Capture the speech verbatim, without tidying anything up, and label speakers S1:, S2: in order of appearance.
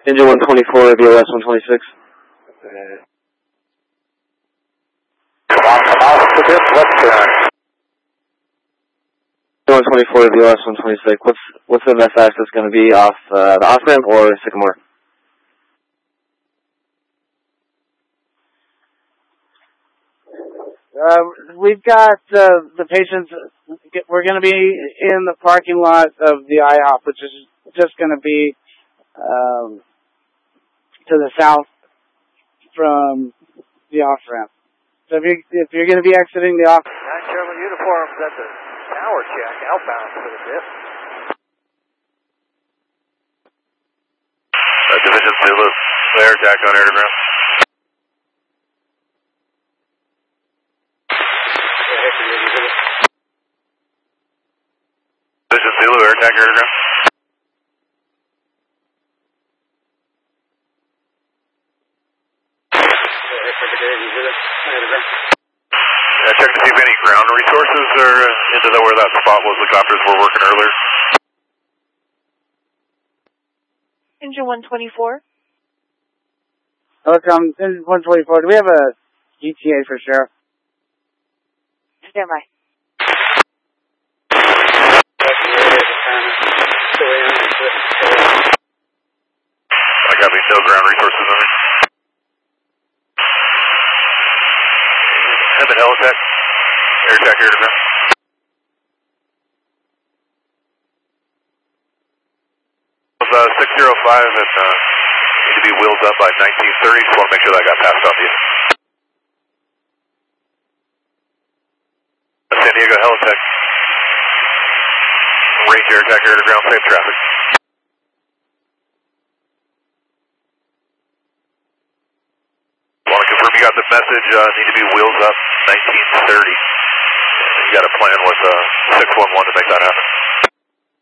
S1: Engine one twenty-four, V O S one twenty-six.
S2: What's uh,
S1: one twenty-four, V O S one twenty-six. What's what's the best access going to be off uh, the off ramp or Sycamore?
S3: Uh, we've got uh, the patients. We're going to be in the parking lot of the I hop, which is just going to be um, to the south from the off ramp. So if you're, if you're going to be exiting the off,
S2: nine Charlie uniforms at the tower check outbound for the dip.
S4: Uh, Division Zulu, clear attack on air to ground. Division Zulu, air attack air to ground. Yeah, check to see if any ground resources are uh, into the, where that spot was the copters were working earlier.
S5: Engine one twenty-four.
S3: Telecom one twenty-four. Do we have a E T A for sheriff?
S5: Stand by.
S4: I got me no ground resources on me. And the helitech, air attack air to ground. Uh, six zero five and uh, need to be wheeled up by nineteen thirty. Just want to make sure that got passed on to you. San Diego helitech. Range air attack air to ground, safe traffic. Want to confirm you got the message, uh, need to be wheels up nineteen thirty. You got a plan with uh, six one one to make that happen.